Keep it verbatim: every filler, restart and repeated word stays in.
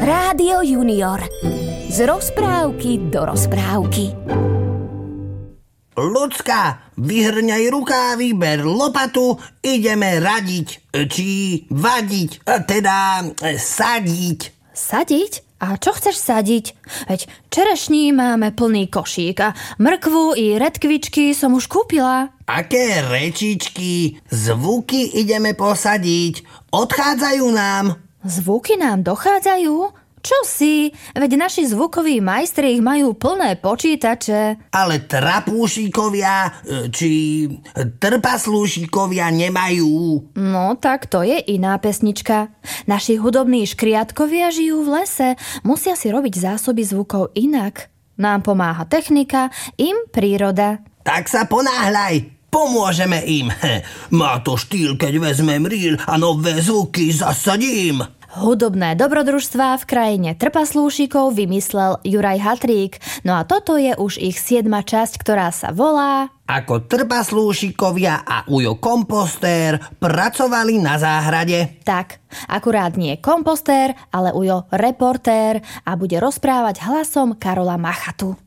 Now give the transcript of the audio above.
Rádio Junior. Z rozprávky do rozprávky. Ľudská, vyhrňaj rukávy, ber lopatu, ideme radiť, či vadiť, teda sadiť. Sadiť? A čo chceš sadiť? Veď čerešní máme plný košík a mrkvu i redkvičky som už kúpila. Aké rečičky, zvuky ideme posadiť, odchádzajú nám. Zvuky nám dochádzajú? Čo si? Veď naši zvukoví majstri ich majú plné počítače. Ale trapúšikovia, či trpaslúšikovia nemajú. No, tak to je iná pesnička. Naši hudobní škriatkovia žijú v lese, musia si robiť zásoby zvukov inak. Nám pomáha technika, im príroda. Tak sa ponáhľaj, pomôžeme im. Má to štýl, keď vezmem rýl a nové zvuky zasadím. Hudobné dobrodružstvá v krajine trpaslúšikov vymyslel Juraj Hatrík. No a toto je už ich siedma časť, ktorá sa volá Ako trpaslúšikovia a Ujo kompostér pracovali na záhrade. Tak, akurát nie kompostér, ale Ujo reportér a bude rozprávať hlasom Karola Machatu.